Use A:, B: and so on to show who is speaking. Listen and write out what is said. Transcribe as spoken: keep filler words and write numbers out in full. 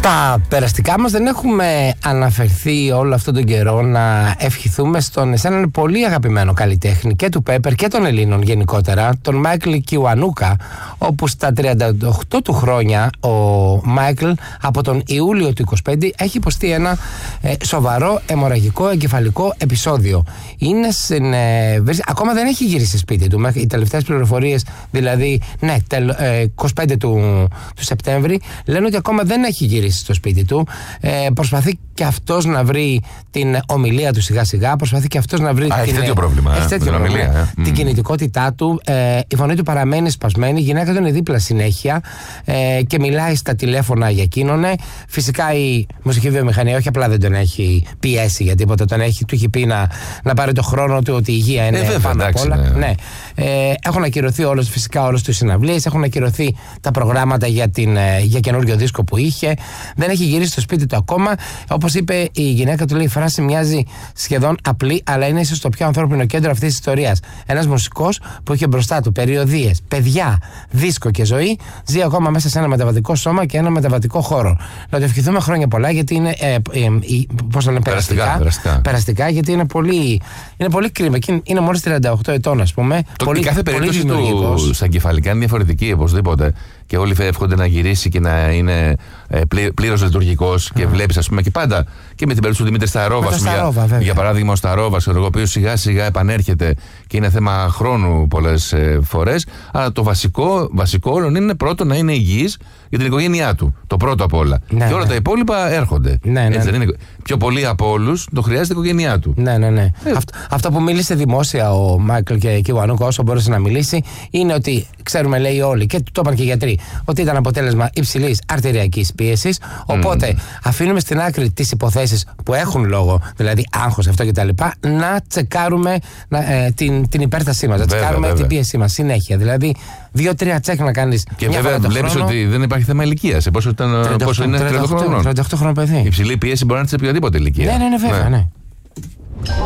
A: Τα περαστικά μας δεν έχουμε αναφερθεί όλο αυτόν τον καιρό να ευχηθούμε στον σε έναν πολύ αγαπημένο καλλιτέχνη και του Πέπερ και των Ελλήνων γενικότερα, τον Μάικλ Κιουανούκα, όπου στα τριάντα οκτώ του χρόνια ο Μάικλ από τον Ιούλιο του είκοσι πέντε έχει υποστεί ένα ε, σοβαρό αιμορραγικό εγκεφαλικό επεισόδιο. Είναι στην, ε, ακόμα δεν έχει γυρίσει σπίτι του. Οι τελευταίες πληροφορίες, δηλαδή, ναι, τελ, ε, είκοσι πέντε του, του Σεπτέμβρη, λένε ότι ακόμα δεν έχει γυρίσει στο σπίτι του. Ε, προσπαθεί και αυτός να βρει την ομιλία του σιγά σιγά. Προσπαθεί και αυτός να βρει.
B: Α,
A: την,
B: έχει τέτοιο πρόβλημα.
A: έχει
B: Ε,
A: τέτοιο
B: την
A: πρόβλημα.
B: ομιλία, ε.
A: Την
B: Mm.
A: κινητικότητά του. Ε, η φωνή του παραμένει σπασμένη. Η γυναίκα του είναι δίπλα συνέχεια ε, και μιλάει στα τηλέφωνα για εκείνον. Φυσικά η μουσική βιομηχανία όχι απλά δεν τον έχει πιέσει για τίποτα. Τον έχει, του έχει πει να, να πάρει το χρόνο του, ότι η υγεία είναι
B: ε, βέβαια,
A: πάνω απ' όλα.
B: ναι.
A: Ναι. Ε, έχουν ακυρωθεί όλες, φυσικά όλες τις συναυλίες. Έχουν ακυρωθεί τα προγράμματα για, την, για καινούριο δίσκο που είχε. Δεν έχει γυρίσει στο σπίτι του ακόμα. Όπως είπε η γυναίκα του, λέει, η φράση μοιάζει σχεδόν απλή, αλλά είναι ίσως το πιο ανθρώπινο κέντρο αυτής της ιστορίας. Ένας μουσικός που είχε μπροστά του περιοδίες, παιδιά, δίσκο και ζωή, ζει ακόμα μέσα σε ένα μεταβατικό σώμα και ένα μεταβατικό χώρο. Να του ευχηθούμε χρόνια πολλά, γιατί είναι. Ε, ε, ε, πώς το λένε, περαστικά,
B: περαστικά, περαστικά.
A: περαστικά, γιατί είναι πολύ, είναι πολύ κρίμα. Και είναι μόλις τριάντα οκτώ ετών, ας πούμε.
B: Το,
A: πολύ,
B: η κάθε
A: πολύ
B: περίπτωση του
A: δημιουργικός.
B: στα εγκεφαλικά είναι διαφορετική οπωσδήποτε. Και όλοι εύχονται να γυρίσει και να είναι ε, πλήρως λειτουργικός. Και βλέπεις, ας πούμε, και πάντα και με την περίπτωση του Δημήτρη Σταρόβα, για, για παράδειγμα, ο Σταρόβας, ο οποίος σιγά σιγά επανέρχεται και είναι θέμα χρόνου πολλές ε, φορές. Αλλά το βασικό, βασικό όλων είναι πρώτο να είναι υγιής για την οικογένειά του. Το πρώτο απ' όλα.
A: Ναι,
B: και όλα
A: ναι.
B: τα υπόλοιπα έρχονται.
A: Ναι, ναι,
B: Έτσι,
A: ναι.
B: δεν είναι, πιο πολύ από όλους το χρειάζεται η οικογένειά του.
A: Ναι, ναι, ναι.
B: Ε.
A: Αυτό, αυτό που μίλησε δημόσια ο Μάικλ και Κιουανούκα, όσο μπόρεσε να μιλήσει, είναι ότι ξέρουμε, λέει, όλοι, και το είπαν και οι γιατροί, ότι ήταν αποτέλεσμα υψηλής αρτηριακής πίεσης. Οπότε mm. αφήνουμε στην άκρη τις υποθέσεις που έχουν λόγο, δηλαδή άγχος, αυτό κτλ., να τσεκάρουμε να, ε, την, την υπέρτασή μας, να
B: Βέβαια,
A: τσεκάρουμε
B: βέβαια.
A: την πίεσή μας συνέχεια. Δηλαδή, δύο-τρία τσεκ να κάνεις.
B: Και
A: μια
B: βέβαια
A: φορά το
B: βλέπεις
A: χρόνο.
B: ότι δεν υπάρχει θέμα ηλικίας. Πόσο, ήταν,
A: τριάντα οκτώ,
B: πόσο είναι τριάντα οκτώ χρονών.
A: τριάντα οκτώ χρονών παιδί.
B: Η υψηλή πίεση μπορεί να είναι σε οποιαδήποτε ηλικία.
A: Ναι, ναι, ναι, βέβαια. Ναι.